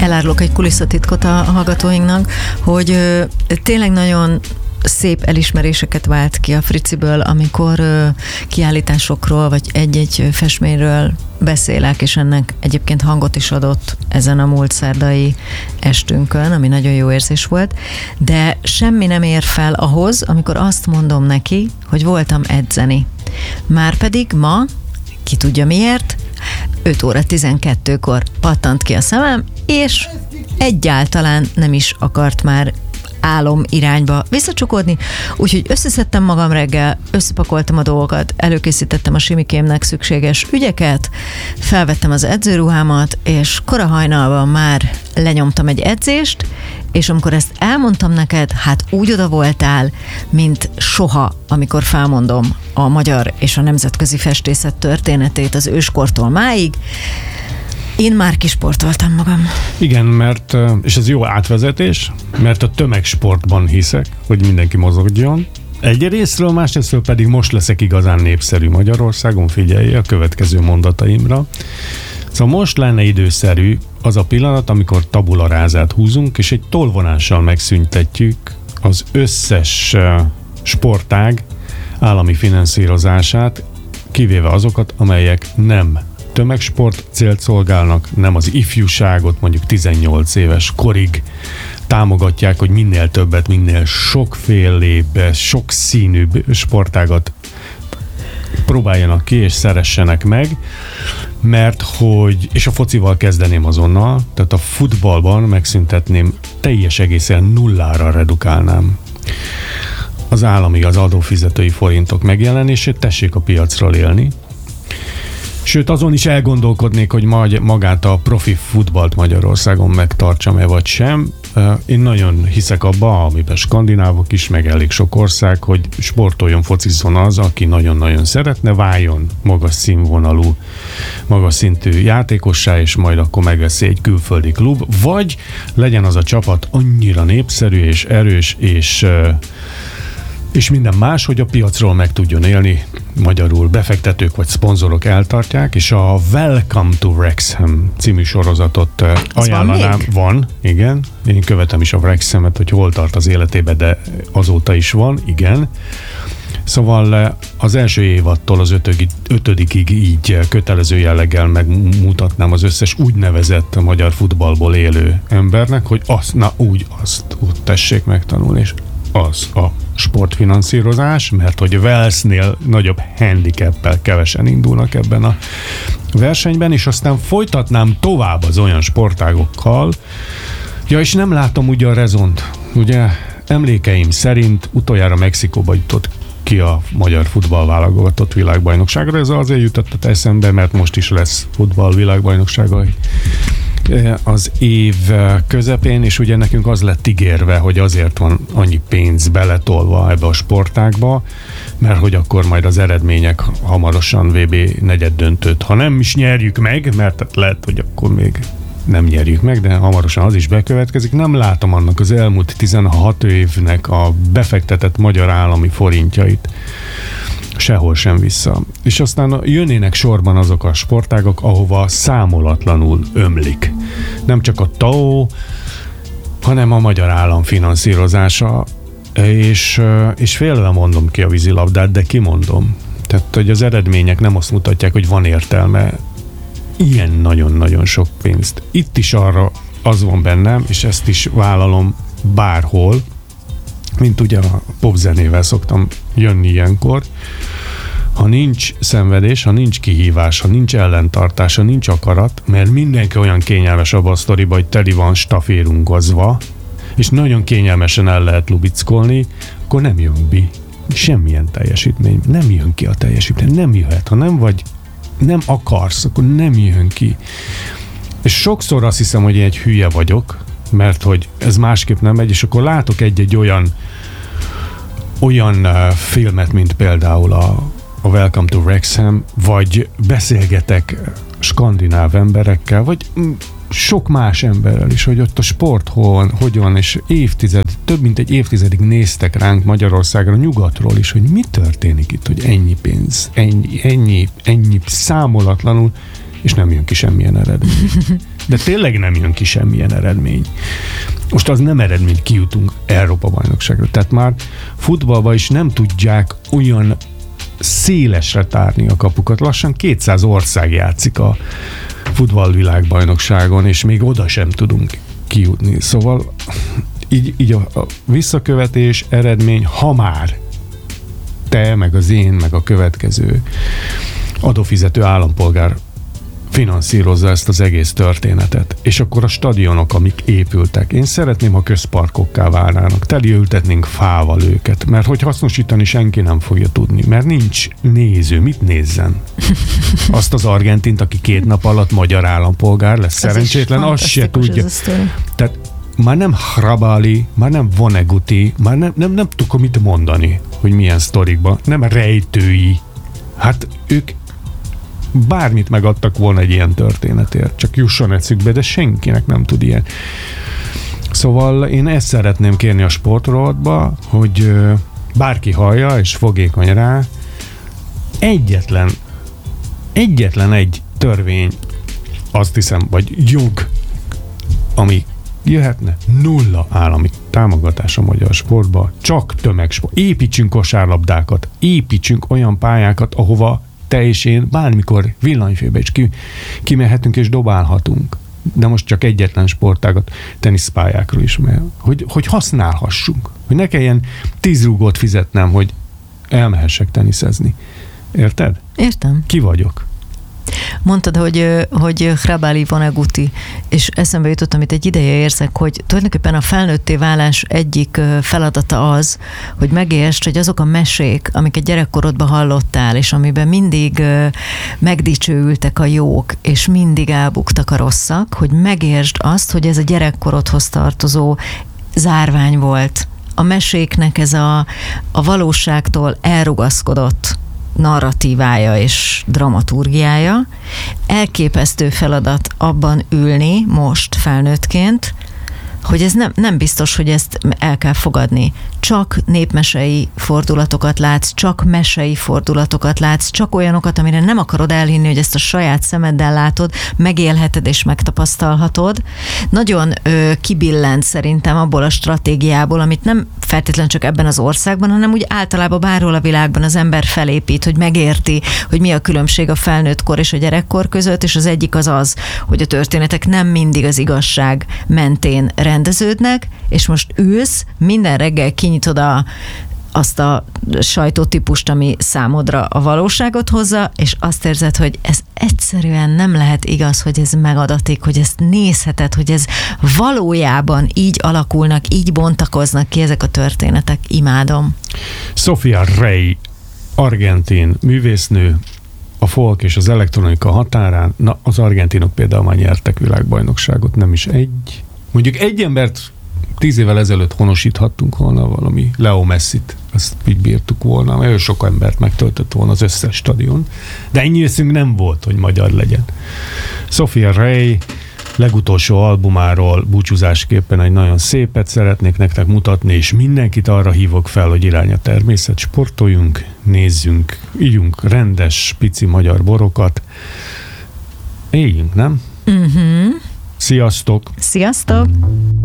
elárulok egy kulisszatitkot a hallgatóinknak, hogy tényleg nagyon szép elismeréseket vált ki a Friciből, amikor kiállításokról, vagy egy-egy festményről beszélek, és ennek egyébként hangot is adott ezen a múlt szerdai estünkön, ami nagyon jó érzés volt, de semmi nem ér fel ahhoz, amikor azt mondom neki, hogy voltam edzeni. Márpedig ma, ki tudja miért, 5 óra 12-kor pattant ki a szemem, és egyáltalán nem is akart már álom irányba visszacsukodni, úgyhogy összeszedtem magam reggel, összepakoltam a dolgokat, előkészítettem a Simikémnek szükséges ügyeket, felvettem az edzőruhámat, és kora hajnalban már lenyomtam egy edzést, és amikor ezt elmondtam neked, hát úgy oda voltál, mint soha, amikor felmondom a magyar és a nemzetközi festészet történetét az őskortól máig. Én már kisportoltam magam. Igen, mert, és ez jó átvezetés, mert a tömegsportban hiszek, hogy mindenki mozogjon. Egyrészről, másrészről pedig most leszek igazán népszerű Magyarországon, figyelj a következő mondataimra. Szóval most lenne időszerű az a pillanat, amikor tabularázát húzunk, és egy tollvonással megszüntetjük az összes sportág állami finanszírozását, kivéve azokat, amelyek nem tömegsport célt szolgálnak, nem az ifjúságot mondjuk 18 éves korig támogatják, hogy minél többet, minél sokfélébb, sokszínűbb sportágat próbáljanak ki és szeressenek meg, mert hogy, és a focival kezdeném azonnal, tehát a futballban megszüntetném, teljes egészen nullára redukálnám az állami, az adófizetői forintok megjelenését, tessék a piacról élni. Sőt, azon is elgondolkodnék, hogy magát a profi futballt Magyarországon megtartsam-e vagy sem. Én nagyon hiszek abba, amiben skandinávok is, meg elég sok ország, hogy sportoljon, focizzon az, aki nagyon-nagyon szeretne, váljon magas színvonalú, magas szintű játékossá, és majd akkor megveszi egy külföldi klub, vagy legyen az a csapat annyira népszerű és erős, és minden más, hogy a piacról meg tudjon élni, magyarul befektetők vagy szponzorok eltartják, és a Welcome to Wrexham című sorozatot ajánlanám. Van, igen. Én követem is a Wrexhamet, hogy hol tart az életébe, de azóta is van, igen. Szóval az első évadtól az ötödikig így kötelező jelleggel megmutatnám az összes úgynevezett magyar futballból élő embernek, hogy úgy tessék megtanulni, és az a sportfinanszírozás, mert hogy Walesnél nagyobb handicappel kevesen indulnak ebben a versenyben, és aztán folytatnám tovább az olyan sportágokkal. Ja, és nem látom ugye a rezont. Ugye emlékeim szerint utoljára Mexikóba jutott ki a magyar futballválogatott világbajnokságra. Ez azért jutott eszembe, mert most is lesz futball világbajnoksága az év közepén, és ugye nekünk az lett ígérve, hogy azért van annyi pénz beletolva ebbe a sportágba, mert hogy akkor majd az eredmények hamarosan VB negyeddöntőt, ha nem is nyerjük meg, mert lehet, hogy akkor még nem nyerjük meg, de hamarosan az is bekövetkezik. Nem látom annak az elmúlt 16 évnek a befektetett magyar állami forintjait sehol sem vissza. És aztán jönnének sorban azok a sportágok, ahova számolatlanul ömlik. Nem csak a TAO, hanem a magyar állam finanszírozása, és félve mondom ki a vízilabdát, de kimondom. Tehát, hogy az eredmények nem azt mutatják, hogy van értelme ilyen nagyon-nagyon sok pénzt. Itt is arra az van bennem, és ezt is vállalom bárhol, mint ugye a popzenével szoktam jönni ilyenkor, ha nincs szenvedés, ha nincs kihívás, ha nincs ellentartás, ha nincs akarat, mert mindenki olyan kényelmes abban a sztoriban, hogy teli van staférungozva, és nagyon kényelmesen el lehet lubickolni, akkor nem jön ki semmilyen teljesítmény. Nem jön ki a teljesítmény, nem jöhet. Ha nem akarsz, akkor nem jön ki. És sokszor azt hiszem, hogy én egy hülye vagyok, mert hogy ez másképp nem megy, és akkor látok egy olyan filmet, mint például a Welcome to Wrexham, vagy beszélgetek skandináv emberekkel, vagy sok más emberrel is, hogy ott a sport hogyan, és több mint egy évtizedig néztek ránk Magyarországra, nyugatról is, hogy mi történik itt, hogy ennyi pénz, ennyi számolatlanul, és nem jön ki semmilyen eredmény. De tényleg nem jön ki semmilyen eredmény. Most az nem eredmény, kijutunk Európa-bajnokságra. Tehát már futballban is nem tudják olyan szélesre tárni a kapukat. Lassan 200 ország játszik a futballvilágbajnokságon, és még oda sem tudunk kijutni. Szóval így a visszakövetés, eredmény, ha már te, meg az én, meg a következő adófizető állampolgár finanszírozza ezt az egész történetet. És akkor a stadionok, amik épültek, én szeretném, ha közparkokká válnának, teliültetnénk fával őket, mert hogy hasznosítani senki nem fogja tudni, mert nincs néző, mit nézzen? Azt az Argentint, aki 2 nap alatt magyar állampolgár lesz, szerencsétlen, azt se tudja. Tehát már nem Hrabali, már nem Vonneguti, már nem tudok mit mondani, hogy milyen sztorikban, nem rejtői. Hát ők bármit megadtak volna egy ilyen történetért, csak jusson eszükbe, de senkinek nem tud ilyen. Szóval én ezt szeretném kérni a sportrovatba, hogy bárki hallja és fogékony rá, egyetlen egy törvény, azt hiszem, vagy jog, ami jöhetne, 0 állami támogatás a magyar sportba, csak tömegsport. Építsünk kosárlabdákat, építsünk olyan pályákat, ahova te és én bármikor villanyfébe is kimehetünk és dobálhatunk. De most csak egyetlen sportágat, teniszpályákról is, mert hogy használhassunk. Hogy ne kelljen 10 rúgót fizetnem, hogy elmehessek teniszezni. Érted? Értem. Ki vagyok? Mondtad, hogy Hrabali, Vonneguti, és eszembe jutott, amit egy ideje érzek, hogy tulajdonképpen a felnőtté válás egyik feladata az, hogy megértsd, hogy azok a mesék, amiket gyerekkorodban hallottál, és amiben mindig megdicsőültek a jók, és mindig elbuktak a rosszak, hogy megértsd azt, hogy ez a gyerekkorodhoz tartozó zárvány volt. A meséknek ez a valóságtól elrugaszkodott narratívája és dramaturgiája. Elképesztő feladat abban ülni most felnőttként, hogy ez nem biztos, hogy ezt el kell fogadni. Csak népmesei fordulatokat látsz, csak mesei fordulatokat látsz, csak olyanokat, amire nem akarod elhinni, hogy ezt a saját szemeddel látod, megélheted és megtapasztalhatod. Nagyon kibillent szerintem abból a stratégiából, amit nem feltétlenül csak ebben az országban, hanem úgy általában bárhol a világban az ember felépít, hogy megérti, hogy mi a különbség a felnőttkor és a gyerekkor között, és az egyik az, hogy a történetek nem mindig az igazság mentén rendeződnek, és most ülsz, minden reggel kinyitod azt a sajtótípust, ami számodra a valóságot hozza, és azt érzed, hogy ez egyszerűen nem lehet igaz, hogy ez megadatik, hogy ezt nézheted, hogy ez valójában így alakulnak, így bontakoznak ki ezek a történetek. Imádom. Sofia Rey, argentin művésznő, a folk és az elektronika határán, na az argentinok például már nyertek világbajnokságot, nem is egy. Mondjuk egy embert 10 évvel ezelőtt honosíthattunk volna, valami Leo Messit, azt így bírtuk volna, mert sok embert megtöltött volna az összes stadion, de ennyi eszünk nem volt, hogy magyar legyen. Sofia Rey legutolsó albumáról búcsúzásképpen egy nagyon szépet szeretnék nektek mutatni, és mindenkit arra hívok fel, hogy irány a természet, sportoljunk, nézzünk, ígyunk rendes, pici magyar borokat, éljünk, nem? Mhm. Sziasztok! Sziasztok!